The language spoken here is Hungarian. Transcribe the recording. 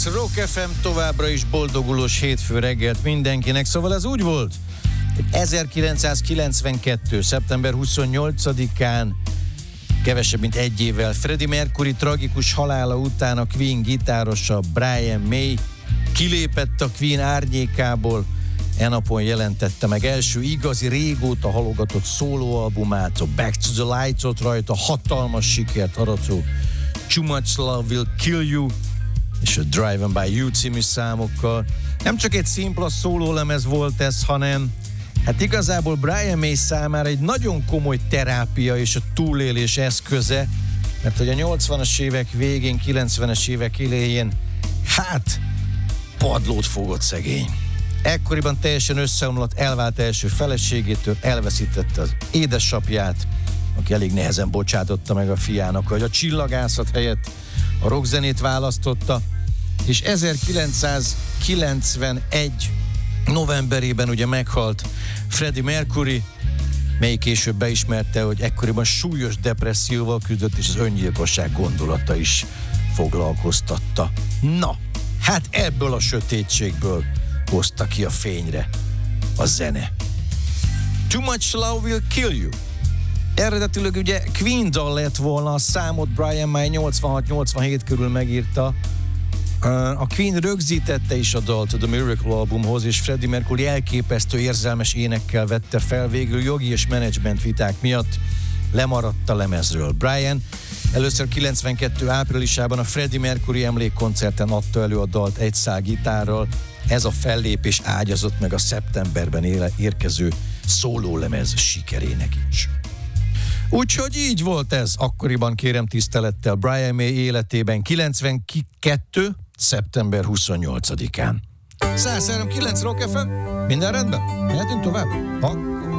Rock FM továbbra is boldogulós hétfő reggelt mindenkinek, szóval ez úgy volt, hogy 1992. szeptember 28-án, kevesebb mint egy évvel Freddie Mercury tragikus halála után a Queen gitárosa Brian May kilépett a Queen árnyékából. E napon jelentette meg első igazi, régóta halogatott szólóalbumát, a Back to the Lights-ot, rajta hatalmas sikert arató Too Much Love Will Kill You és a Driving By You című számokkal. Nem csak egy szimpla szólólemez volt ez, hanem hát igazából Brian May számára egy nagyon komoly terápia és a túlélés eszköze, mert hogy a 80-as évek végén, 90-es évek elején hát padlót fogott szegény. Ekkoriban teljesen összeomlott, elvált első feleségétől, elveszítette az édesapját, aki elég nehezen bocsátotta meg a fiának, hogy a csillagászat helyett a rockzenét választotta, és 1991 novemberében ugye meghalt Freddie Mercury, mely később beismerte, hogy ekkoriban súlyos depresszióval küzdött, és az öngyilkosság gondolata is foglalkoztatta. Na, hát ebből a sötétségből hozta ki a fényre a zene. Too Much Love Will Kill You. Eredetileg ugye Queen dal lett volna, a számot Brian May 86-87 körül megírta. A Queen rögzítette is a dalt a The Miracle albumhoz, és Freddie Mercury elképesztő érzelmes énekkel vette fel, végül jogi és menedzsment viták miatt lemaradt a lemezről. Brian először 92 áprilisában a Freddie Mercury emlékkoncerten adta elő a dalt egy szál gitárral. Ez a fellépés ágyazott meg a szeptemberben érkező szólólemez sikerének is. Úgyhogy így volt ez akkoriban, kérem tisztelettel, Brian May életében 92. szeptember 28-án. 103.9 Rock FM, minden rendben? Mehetünk tovább? Ha?